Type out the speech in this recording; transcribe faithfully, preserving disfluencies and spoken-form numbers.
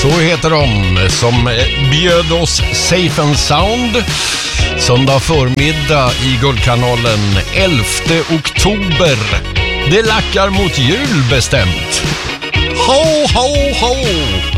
Så heter de som bjöd oss Safe and Sound söndag förmiddag i Guldkanalen elfte oktober. Det lackar mot jul bestämt. Ho, ho, ho!